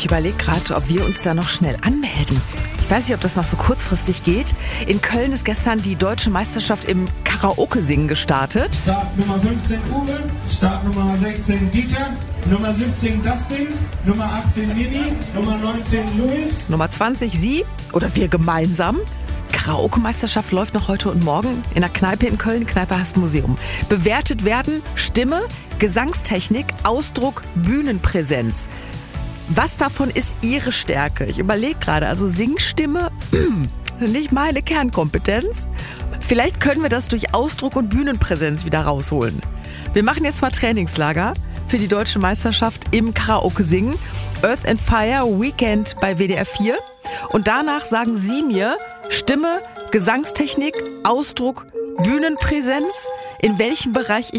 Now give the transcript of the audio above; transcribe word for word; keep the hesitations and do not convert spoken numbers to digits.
Ich überlege gerade, ob wir uns da noch schnell anmelden. Ich weiß nicht, ob das noch so kurzfristig geht. In Köln ist gestern die deutsche Meisterschaft im Karaoke-Singen gestartet. Start Nummer fünfzehn Uwe, Start Nummer sechzehn Dieter, Nummer siebzehn Dustin, Nummer achtzehn Nini, Nummer neunzehn Luis. Nummer zwanzig Sie oder wir gemeinsam. Karaoke-Meisterschaft läuft noch heute und morgen in der Kneipe in Köln, Kneipe heißt Museum. Bewertet werden Stimme, Gesangstechnik, Ausdruck, Bühnenpräsenz. Was davon ist Ihre Stärke? Ich überlege gerade, also Singstimme, nicht meine Kernkompetenz. Vielleicht können wir das durch Ausdruck und Bühnenpräsenz wieder rausholen. Wir machen jetzt mal Trainingslager für die deutsche Meisterschaft im Karaoke-Singen. Earth and Fire Weekend bei W D R vier. Und danach sagen Sie mir Stimme, Gesangstechnik, Ausdruck, Bühnenpräsenz, in welchem Bereich ich